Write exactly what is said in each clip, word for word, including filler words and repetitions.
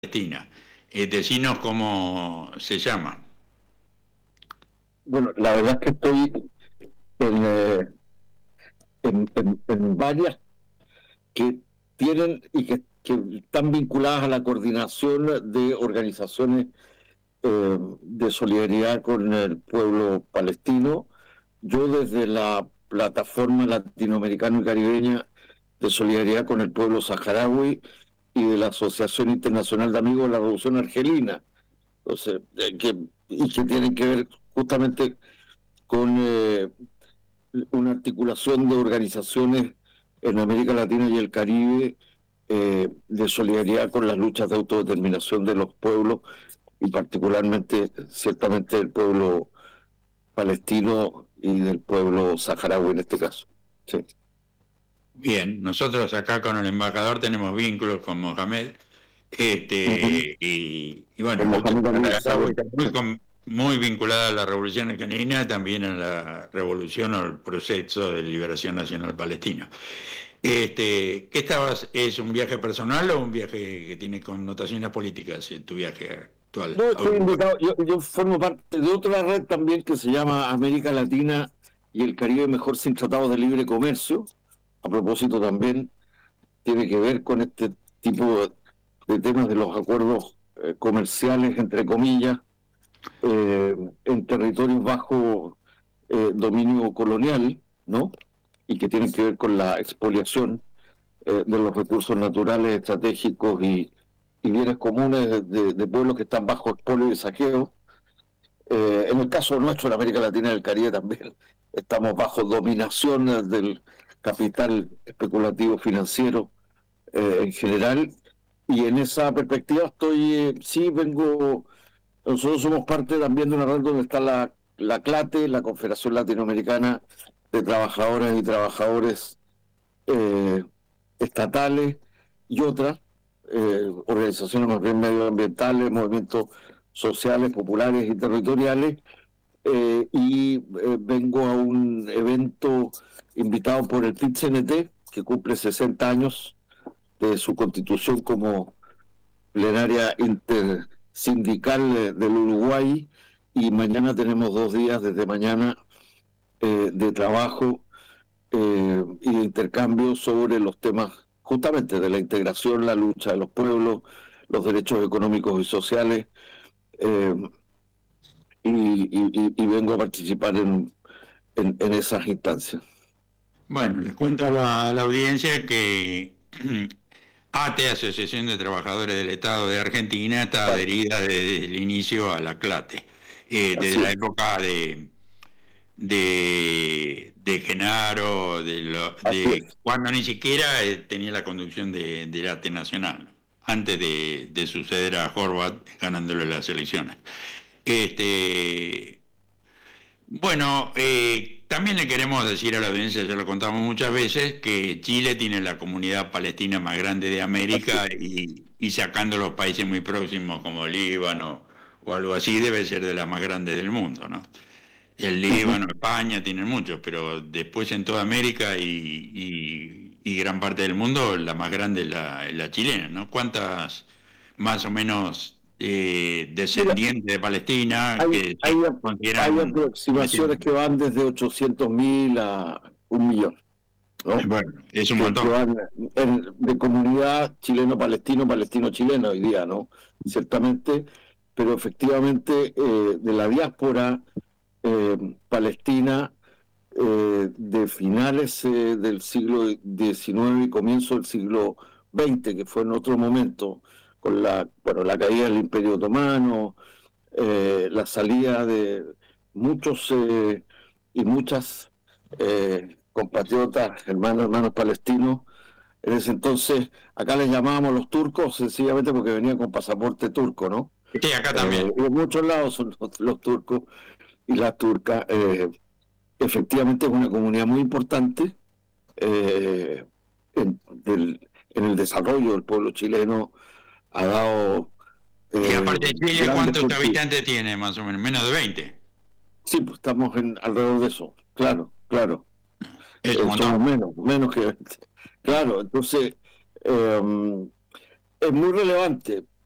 Palestina. Eh, decinos cómo se llama. Bueno, la verdad es que estoy en, eh, en, en, en varias que tienen y que, que están vinculadas a la coordinación de organizaciones eh, de solidaridad con el pueblo palestino. Yo desde la plataforma latinoamericana y caribeña de solidaridad con el pueblo saharaui y de la Asociación Internacional de Amigos de la Revolución Argelina, entonces, eh, que, y que tienen que ver justamente con eh, una articulación de organizaciones en América Latina y el Caribe eh, de solidaridad con las luchas de autodeterminación de los pueblos y particularmente, ciertamente, del pueblo palestino y del pueblo saharaui en este caso. Sí. Bien, nosotros acá con el embajador tenemos vínculos con Mohamed, Uh-huh. este, y, y bueno, Con lucha Mohamed contra Ali la Saud. revuelta muy, con- muy vinculada a la revolución argelina, también a la revolución o el proceso de liberación nacional palestino. Este, ¿qué estabas? ¿Es un viaje personal o un viaje que tiene connotaciones políticas en tu viaje actual No, a estoy Uruguay? invitado, yo, yo formo parte de otra red también que se llama América Latina y el Caribe Mejor Sin Tratados de Libre Comercio. A propósito también tiene que ver con este tipo de temas de los acuerdos eh, comerciales, entre comillas, eh, en territorios bajo eh, dominio colonial, ¿no? Y que tienen que ver con la expoliación eh, de los recursos naturales estratégicos y, y bienes comunes de, de, de pueblos que están bajo expolio y saqueo. Eh, en el caso nuestro, en América Latina y el Caribe también, estamos bajo dominación del capital especulativo financiero eh, en general. Y en esa perspectiva estoy, eh, sí, vengo, nosotros somos parte también de una red donde está la, la CLATE, la Confederación Latinoamericana de Trabajadoras y Trabajadores eh, Estatales y otras eh, organizaciones más bien medioambientales, movimientos sociales, populares y territoriales, eh, y eh, vengo a un evento invitado por el P I T C N T, que cumple sesenta años de su constitución como plenaria intersindical del Uruguay, y mañana tenemos dos días desde mañana eh, de trabajo eh, y de intercambio sobre los temas justamente de la integración, la lucha de los pueblos, los derechos económicos y sociales, eh, y, y, y, vengo a participar en, en, en esas instancias. Bueno, les cuento a la, a la audiencia que ATE, Asociación de Trabajadores del Estado de Argentina, está Claro, adherida desde el inicio a la CLATE, eh, desde así la es. época de, de, de Genaro, de, lo- Así de es. cuando ni siquiera eh, tenía la conducción de, del ATE Nacional, antes de, de suceder a Horvat ganándole las elecciones. Este, bueno, eh, también le queremos decir a la audiencia, ya lo contamos muchas veces, que Chile tiene la comunidad palestina más grande de Así América es. y, y sacando los países muy próximos como Líbano o algo así, debe ser de las más grandes del mundo, ¿no? El Uh-huh. Líbano, España tienen muchos, pero después en toda América y, y- y gran parte del mundo, la más grande es la, es la chilena, ¿no? ¿Cuántas más o menos eh, Mira, descendientes de Palestina hay, que hay, se hay consideran aproximaciones palestinos? que van desde ochocientos mil a un millón, Eh, ¿no? Bueno, es un Que, que montón. van en, de comunidad chileno-palestino, palestino-chilena hoy día, ¿no? Ciertamente, pero efectivamente eh, de la diáspora eh, palestina eh, de finales eh, del siglo diecinueve y comienzo del siglo veinte, que fue en otro momento, con la, bueno, la caída del Imperio Otomano, eh, la salida de muchos eh, y muchas eh, compatriotas, hermanos, hermanos palestinos. En ese entonces, acá les llamábamos los turcos sencillamente porque venían con pasaporte turco, ¿no? Sí, acá Eh, también. y en muchos lados son los, los turcos y las turcas. Eh, efectivamente es una comunidad muy importante eh, en, del, en el desarrollo del pueblo chileno, ha dado Y eh, aparte de Chile, grandes ¿cuántos contribuciones. habitantes tiene más o menos? Menos de veinte. Sí, pues estamos en, alrededor de eso, claro, claro. Es un Eh, somos montón. menos, menos que veinte. Claro, entonces eh, es muy relevante.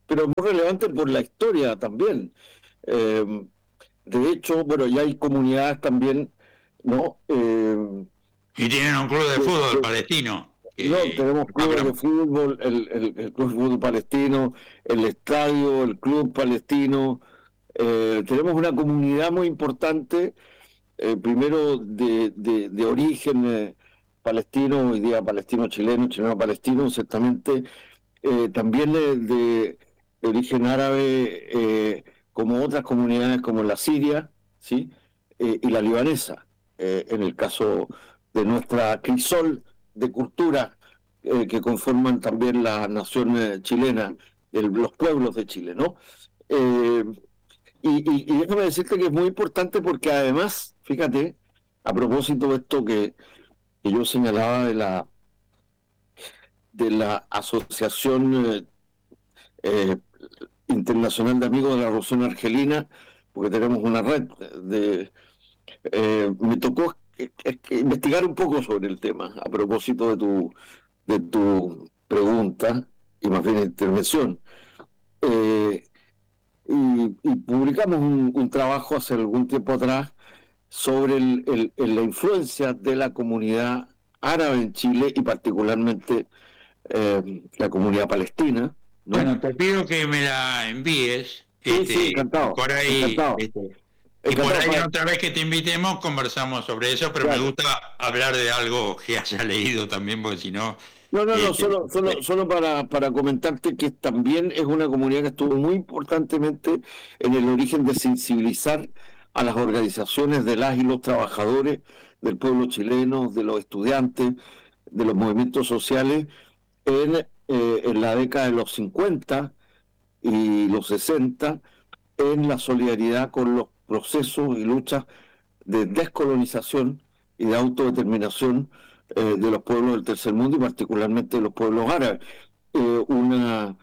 pero muy relevante por la historia también. Eh, de hecho, bueno, ya hay comunidades también, ¿no? Eh, Y tienen un club de que- fútbol que- palestino. no, Que, tenemos clubes de fútbol, el, el, el Club de Fútbol Palestino, el estadio, el Club Palestino. Eh, tenemos una comunidad muy importante, eh, primero de, de, de origen eh, palestino, hoy día palestino-chileno, chileno-palestino, ciertamente, eh, también de, de, de origen árabe, eh, como otras comunidades como la siria, ¿sí? Eh, y la libanesa, eh, en el caso de nuestra crisol de cultura eh, que conforman también la nación eh, chilena, el, los pueblos de Chile, ¿no? Eh, y, y, y déjame decirte que es muy importante porque además, fíjate, a propósito de esto que, que yo señalaba de la, de la asociación eh, eh, internacional de amigos de la Revolución Argelina, porque tenemos una red de... Eh, me tocó eh, eh, investigar un poco sobre el tema, a propósito de tu, de tu pregunta y más bien intervención. Eh, y, y, publicamos un, un, trabajo hace algún tiempo atrás sobre el, el, el, la influencia de la comunidad árabe en Chile y particularmente eh, la comunidad palestina, ¿no? Bueno, te pido que me la envíes, Sí, sí, este, y encantado, por ahí, encantado. este, y por Encantado ahí para... otra vez que te invitemos conversamos sobre eso, pero me Claro. gusta hablar de algo que haya leído también, porque si no, No, no, no, este, solo, solo, solo para, para comentarte que también es una comunidad que estuvo muy importantemente en el origen de sensibilizar a las organizaciones de las y los trabajadores del pueblo chileno, de los estudiantes, de los movimientos sociales en, eh, en la década de los cincuenta y los sesenta, en la solidaridad con los procesos y luchas de descolonización y de autodeterminación eh, de los pueblos del tercer mundo y particularmente de los pueblos árabes. Eh, una,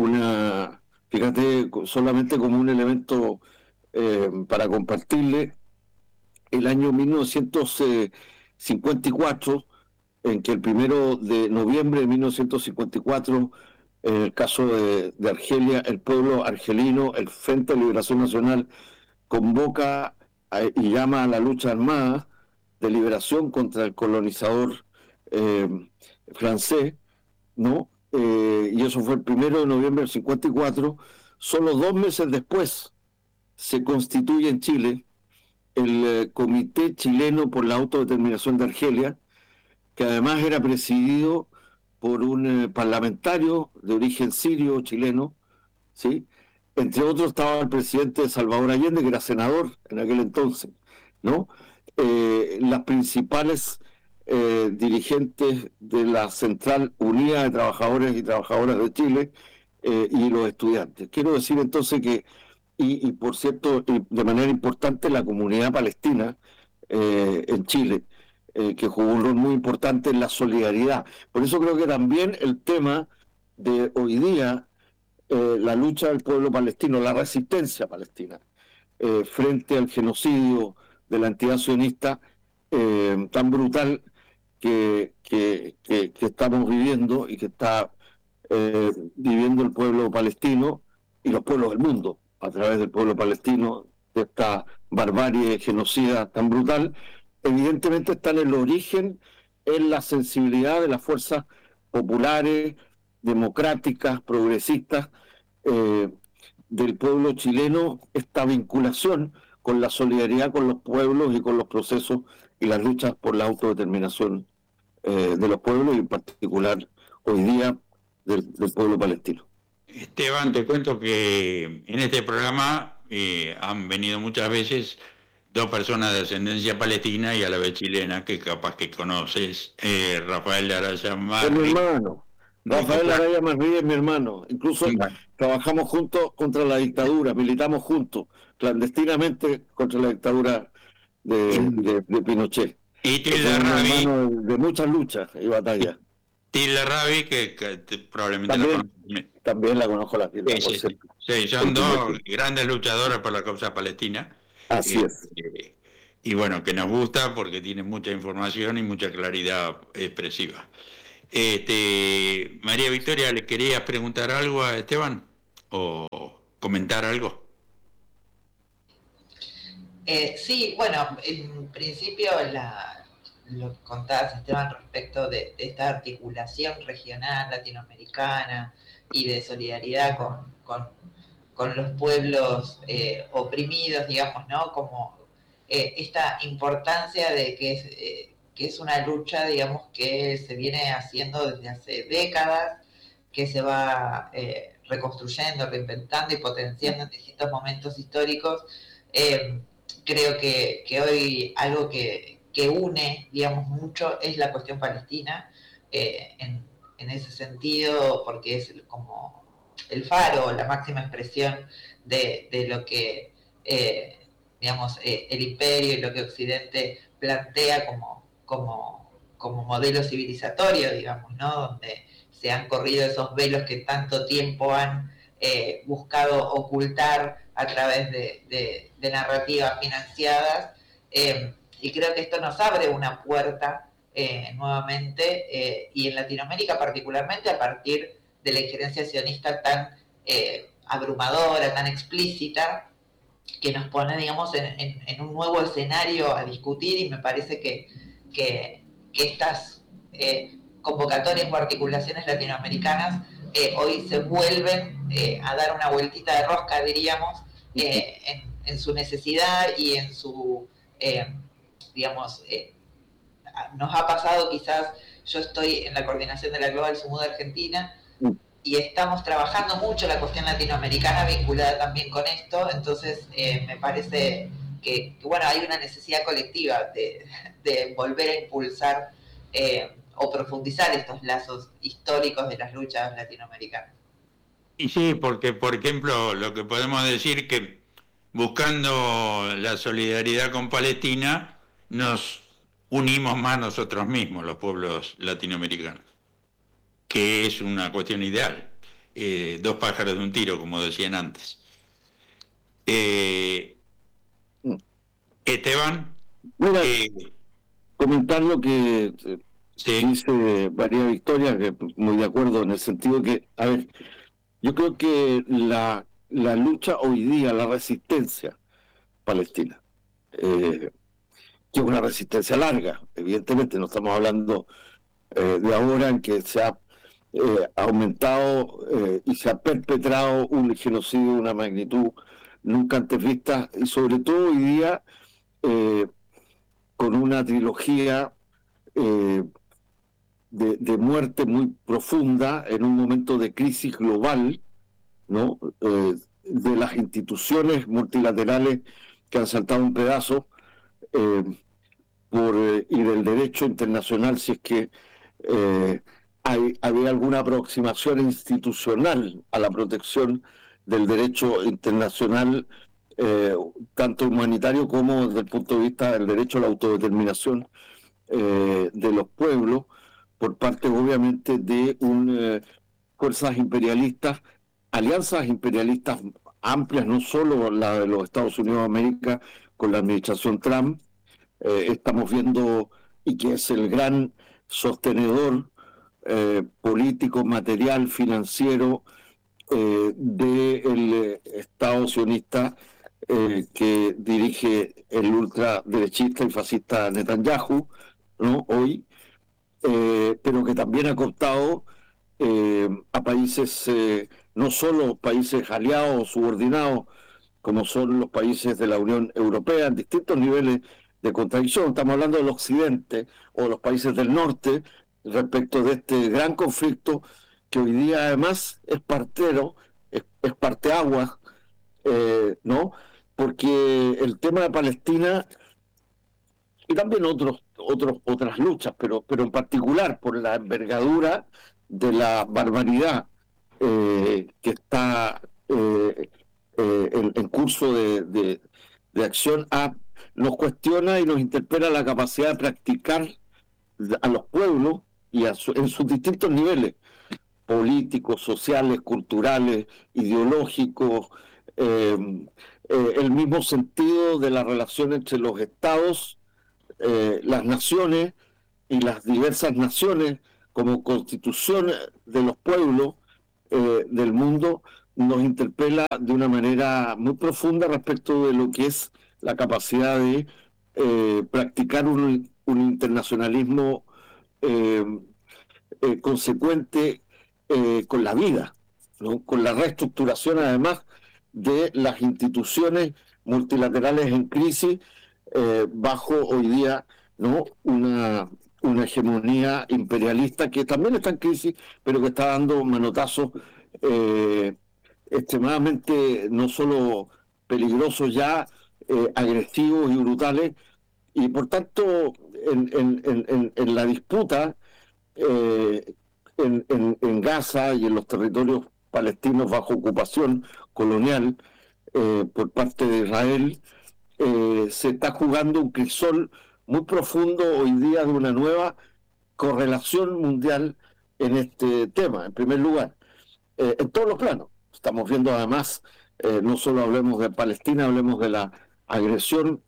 una, fíjate, solamente como un elemento eh, para compartirle, el año mil novecientos cincuenta y cuatro, en que el primero de noviembre de mil novecientos cincuenta y cuatro, en el caso de, de Argelia, el pueblo argelino, el Frente de Liberación Nacional, convoca a, y llama a la lucha armada de liberación contra el colonizador eh, francés, ¿no? Eh, y eso fue el primero de noviembre del cincuenta y cuatro. Solo dos meses después se constituye en Chile el eh, Comité Chileno por la Autodeterminación de Argelia, que además era presidido por un eh, parlamentario de origen sirio chileno, ¿sí? Entre otros estaba el presidente Salvador Allende, que era senador en aquel entonces, ¿no? Eh, las principales eh, dirigentes de la Central Unida de Trabajadores y Trabajadoras de Chile eh, y los estudiantes. Quiero decir entonces que, y, y por cierto, y de manera importante, la comunidad palestina eh, en Chile, eh, que jugó un rol muy importante en la solidaridad. Por eso creo que también el tema de hoy día, eh, la lucha del pueblo palestino, la resistencia palestina, eh, frente al genocidio de la entidad sionista eh, tan brutal que, que, que, que, estamos viviendo y que está eh, viviendo el pueblo palestino y los pueblos del mundo a través del pueblo palestino, de esta barbarie genocida tan brutal, evidentemente está en el origen, en la sensibilidad de las fuerzas populares, democráticas, progresistas, eh, del pueblo chileno, esta vinculación con la solidaridad con los pueblos y con los procesos y las luchas por la autodeterminación eh, de los pueblos y en particular hoy día del, del pueblo palestino. Esteban, te cuento que en este programa eh, han venido muchas veces dos personas de ascendencia palestina y a la vez chilena, que capaz que conoces, eh, Rafael de Araya Marri. Es mi hermano. Rafael Araya Marri es mi hermano. Incluso bueno. trabajamos juntos contra la dictadura, militamos juntos, clandestinamente contra la dictadura de, de, de Pinochet. Y Tilda Rabi. De, de muchas luchas y batallas. Tilda Rabi, que, que probablemente también, la conoces. También la conozco la Tilda. Sí, sí, sí, son dos grandes luchadoras por la causa palestina. Así eh, es. Eh, y bueno, que nos gusta porque tiene mucha información y mucha claridad expresiva. Este, María Victoria, ¿le querías preguntar algo a Esteban? o comentar algo? Eh, sí, bueno, en principio la, lo que contabas, Esteban, respecto de, de esta articulación regional latinoamericana y de solidaridad con, con, con los pueblos eh, oprimidos, digamos, ¿no? Como eh, esta importancia de que es, eh, que es una lucha, digamos, que se viene haciendo desde hace décadas, que se va eh, reconstruyendo, reinventando y potenciando en distintos momentos históricos. Eh, creo que, que hoy algo que, que une, digamos, mucho es la cuestión palestina, eh, en, en ese sentido, porque es como el faro, la máxima expresión de, de lo que, eh, digamos, eh, el imperio y lo que Occidente plantea como, como, como modelo civilizatorio, digamos, ¿no? Donde se han corrido esos velos que tanto tiempo han eh, buscado ocultar a través de, de, de narrativas financiadas, eh, y creo que esto nos abre una puerta eh, nuevamente, eh, y en Latinoamérica particularmente a partir de la injerencia sionista tan eh, abrumadora, tan explícita, que nos pone, digamos, en, en, en un nuevo escenario a discutir, y me parece que, que, que estas eh, convocatorias o articulaciones latinoamericanas eh, hoy se vuelven eh, a dar una vueltita de rosca, diríamos, eh, en, en su necesidad y en su, eh, digamos, eh, nos ha pasado quizás, yo estoy en la coordinación de la Global Sumud Argentina, y estamos trabajando mucho la cuestión latinoamericana vinculada también con esto, entonces eh, me parece que, que, bueno, hay una necesidad colectiva de, de volver a impulsar eh, o profundizar estos lazos históricos de las luchas latinoamericanas. Y sí, porque por ejemplo lo que podemos decir que buscando la solidaridad con Palestina nos unimos más nosotros mismos, los pueblos latinoamericanos, que es una cuestión ideal. Eh, dos pájaros de un tiro, como decían antes. Eh, Esteban. Mira, eh, comentar lo que eh, sí. dice María Victoria, que muy de acuerdo en el sentido que, a ver, yo creo que la, la lucha hoy día, la resistencia palestina, eh, que es una resistencia larga, evidentemente no estamos hablando eh, de ahora en que se ha eh, aumentado eh, y se ha perpetrado un genocidio de una magnitud nunca antes vista, y sobre todo hoy día eh, con una trilogía eh, de, de muerte muy profunda en un momento de crisis global, ¿no? Eh, de las instituciones multilaterales que han saltado un pedazo, eh, por, eh, y del derecho internacional, si es que eh, hay, había alguna aproximación institucional a la protección del derecho internacional, eh, tanto humanitario como desde el punto de vista del derecho a la autodeterminación eh, de los pueblos, por parte obviamente de un, eh, fuerzas imperialistas, alianzas imperialistas amplias, no solo la de los Estados Unidos de América con la administración Trump. Eh, estamos viendo, y que es el gran sostenedor eh, político, material, financiero eh, del eh, Estado sionista eh, que dirige el ultraderechista y fascista Netanyahu, ¿no? Hoy, eh, pero que también ha cooptado eh, a países, eh, no solo países aliados o subordinados, como son los países de la Unión Europea, en distintos niveles de contradicción. Estamos hablando del occidente o de los países del norte respecto de este gran conflicto que hoy día además es partero, es, es parteaguas, eh, ¿no? Porque el tema de Palestina y también otros, otros, otras luchas, pero, pero en particular por la envergadura de la barbaridad eh, que está eh, eh, en, en curso de, de, de acción, a, nos cuestiona y nos interpela la capacidad de practicar a los pueblos y a su, en sus distintos niveles, políticos, sociales, culturales, ideológicos, eh, eh, el mismo sentido de la relación entre los estados, eh, las naciones y las diversas naciones como constitución de los pueblos eh, del mundo, nos interpela de una manera muy profunda respecto de lo que es la capacidad de eh, practicar un, un internacionalismo eh, eh, consecuente eh, con la vida, ¿no? Con la reestructuración además de las instituciones multilaterales en crisis eh, bajo hoy día, ¿no? una, una hegemonía imperialista que también está en crisis, pero que está dando manotazos eh, extremadamente no solo peligrosos ya, eh, agresivos y brutales, y por tanto en, en, en, en la disputa eh, en, en, en Gaza y en los territorios palestinos bajo ocupación colonial eh, por parte de Israel, eh, se está jugando un crisol muy profundo hoy día de una nueva correlación mundial en este tema, en primer lugar, eh, en todos los planos. Estamos viendo además, eh, no solo hablemos de Palestina, hablemos de la agresión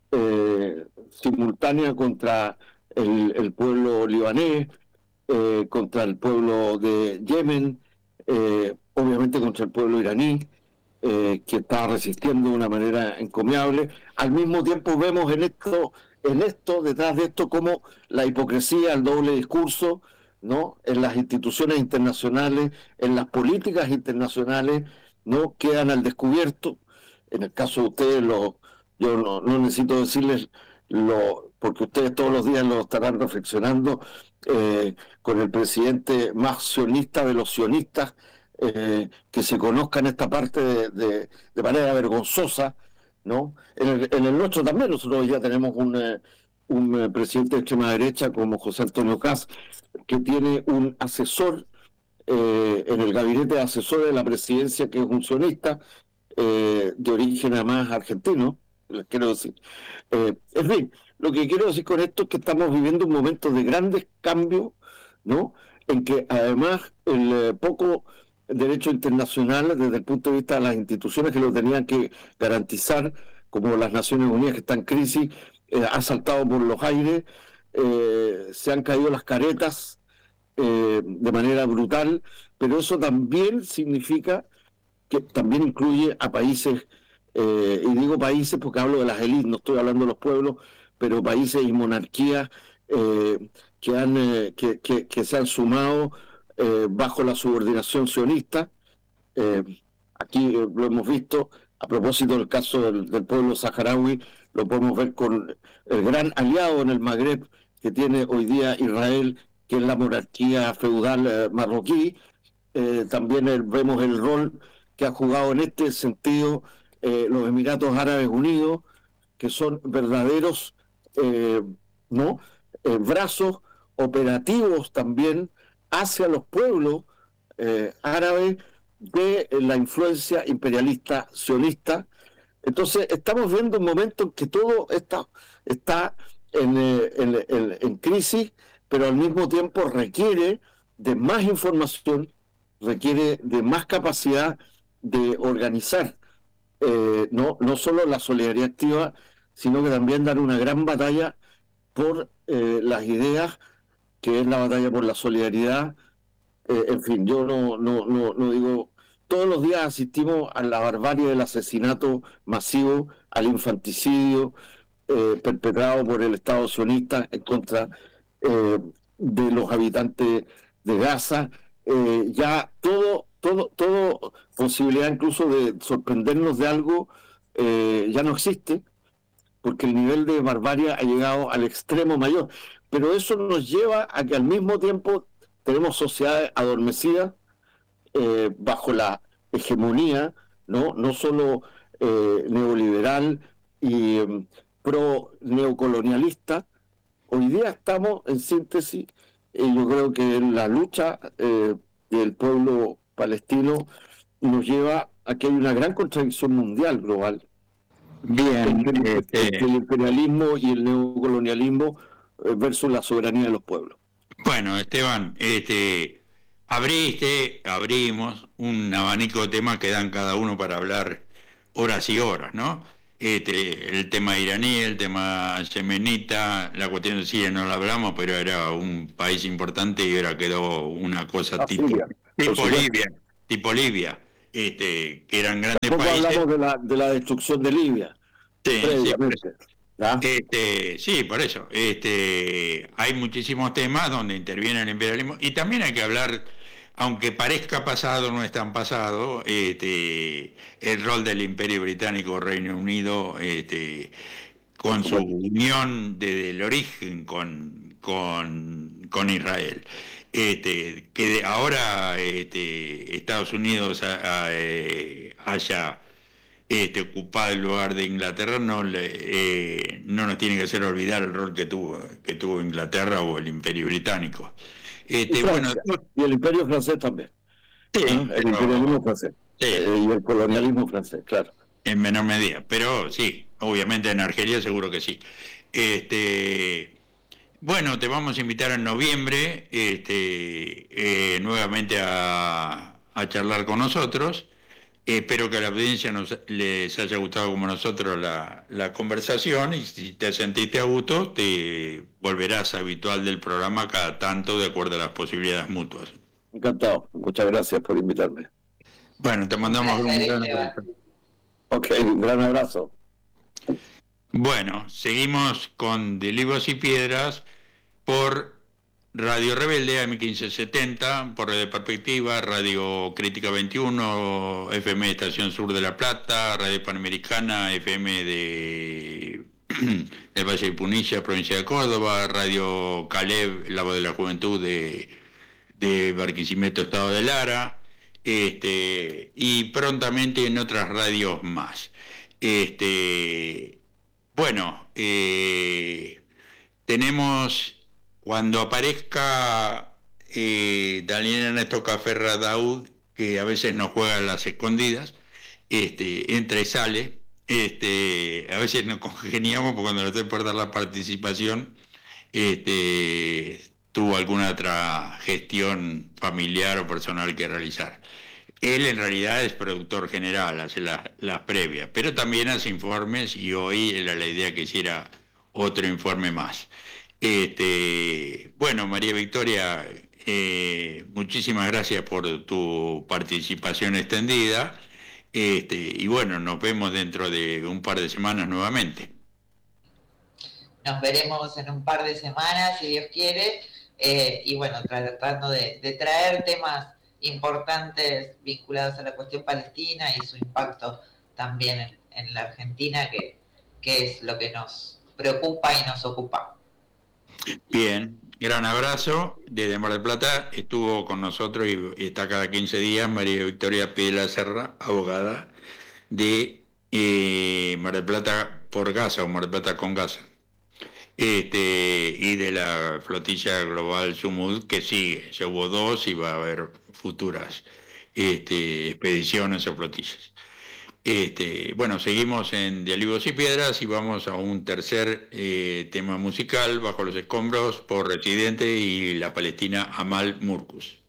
eh, simultánea contra el, el pueblo libanés, eh, contra el pueblo de Yemen, eh, obviamente contra el pueblo iraní, eh, que está resistiendo de una manera encomiable. Al mismo tiempo vemos en esto, en esto, detrás de esto, como la hipocresía, el doble discurso, ¿no? En las instituciones internacionales, en las políticas internacionales, no quedan al descubierto. En el caso de ustedes, lo, yo no, no necesito decirles lo, porque ustedes todos los días lo estarán reflexionando, eh, con el presidente más sionista de los sionistas, eh, que se conozca en esta parte de, de, de manera vergonzosa, ¿no? En el, en el nuestro también, nosotros ya tenemos un, eh, un eh, presidente de extrema derecha como José Antonio Kast, que tiene un asesor eh, en el gabinete de asesores de la presidencia, que es un sionista, eh, de origen además argentino, les quiero decir. Eh, en fin, lo que quiero decir con esto es que estamos viviendo un momento de grandes cambios, ¿no? En que además el eh, poco derecho internacional, desde el punto de vista de las instituciones que lo tenían que garantizar, como las Naciones Unidas, que está en crisis, eh, ha saltado por los aires, eh, se han caído las caretas eh, de manera brutal, pero eso también significa que también incluye a países, eh, y digo países porque hablo de las élites, no estoy hablando de los pueblos, pero países y monarquías eh, que, han, eh, que, que, que se han sumado eh, bajo la subordinación sionista. Eh, aquí eh, lo hemos visto, a propósito del caso del, del pueblo saharaui, lo podemos ver con el gran aliado en el Magreb que tiene hoy día Israel, que es la monarquía feudal eh, marroquí. Eh, también el, vemos el rol que ha jugado en este sentido eh, los Emiratos Árabes Unidos, que son verdaderos eh, ¿no? Eh, brazos operativos también hacia los pueblos eh, árabes de la influencia imperialista sionista. Entonces estamos viendo un momento en que todo está, está en, eh, en, en, en crisis, pero al mismo tiempo requiere de más información, requiere de más capacidad de organizar eh, no, no solo la solidaridad activa, sino que también dar una gran batalla por eh, las ideas, que es la batalla por la solidaridad. Eh, en fin, yo no, no, no, no digo, todos los días asistimos a la barbarie del asesinato masivo, al infanticidio eh, perpetrado por el Estado sionista en contra eh, de los habitantes de Gaza. Eh, ya todo, todo, todo posibilidad incluso de sorprendernos de algo eh, ya no existe, porque el nivel de barbarie ha llegado al extremo mayor. Pero eso nos lleva a que al mismo tiempo tenemos sociedades adormecidas eh, bajo la hegemonía, no, no solo eh, neoliberal y eh, pro neocolonialista. Hoy día estamos, en síntesis, y yo creo que la lucha eh, del pueblo palestino nos lleva a que hay una gran contradicción mundial global. Bien, entre, este... entre el imperialismo y el neocolonialismo eh, versus la soberanía de los pueblos. Bueno, Esteban, este, abriste, abrimos un abanico de temas que dan cada uno para hablar horas y horas, ¿no? Este, el tema iraní, el tema yemenita, la cuestión de Siria no la hablamos, pero era un país importante y ahora quedó una cosa Ah, tipo, Siria, tipo por supuesto. Libia, tipo Libia. este, que eran grandes Tampoco países. hablamos de la, de la destrucción de Libia. Sí, sí, por previamente, ¿ya? Este, sí, por eso. Este, hay muchísimos temas donde interviene el imperialismo y también hay que hablar, aunque parezca pasado, no es tan pasado, este, el rol del Imperio Británico, Reino Unido, este, con su unión desde el origen con, con, con Israel. Este, que ahora este, Estados Unidos a- a, eh, haya este, ocupado el lugar de Inglaterra no, le, eh, no nos tiene que hacer olvidar el rol que tuvo, que tuvo Inglaterra o el Imperio Británico. Este, Y bueno, Francia, y el imperio francés también, sí, ¿no? El pero- imperialismo francés, sí, eh, y el colonialismo francés, claro. en menor medida, pero sí, obviamente en Argelia seguro que sí. Este, bueno, te vamos a invitar en noviembre este, eh, nuevamente a, a charlar con nosotros. Espero que a la audiencia nos, les haya gustado como nosotros la, la conversación y si te sentiste a gusto, te volverás habitual del programa cada tanto de acuerdo a las posibilidades mutuas. Encantado. Muchas gracias por invitarme. Bueno, te mandamos Un un placer, gran Esteban. abrazo. Ok, un gran abrazo. Bueno, seguimos con De Libros y Piedras por Radio Rebelde A M quince setenta, por Radio Perspectiva, Radio Crítica veintiuno, F M Estación Sur de La Plata, Radio Panamericana, F M de del Valle de Punilla, provincia de Córdoba, Radio Caleb, La Voz de la Juventud de, de Barquisimeto, Estado de Lara, este, y prontamente en otras radios más. Este, bueno, eh, tenemos, cuando aparezca eh, Daniel Ernesto Caferra Daud, que a veces nos juega a las escondidas, este, entra y sale, este, a veces nos congeniamos porque cuando le estoy por dar la participación, este, tuvo alguna otra gestión familiar o personal que realizar. Él en realidad es productor general, hace las las previas, pero también hace informes y hoy era la idea que hiciera otro informe más. Este, bueno, María Victoria, eh, muchísimas gracias por tu participación extendida. Este, y bueno, nos vemos dentro de un par de semanas nuevamente. Nos veremos en un par de semanas, si Dios quiere, eh, y bueno, tratando de, de traer temas importantes vinculados a la cuestión palestina y su impacto también en, en la Argentina, que, que es lo que nos preocupa y nos ocupa. Bien, gran abrazo. Desde Mar del Plata estuvo con nosotros y está cada quince días María Victoria Piedra Serra, abogada de eh, Mar del Plata por Gaza o Mar del Plata con Gaza. Este, y de la flotilla global Sumud que sigue. Ya hubo dos y va a haber futuras este, expediciones o flotillas. Este, bueno, seguimos en De Olivos y Piedras y vamos a un tercer eh, tema musical, Bajo los Escombros, por Residente y la palestina Amal Murkus.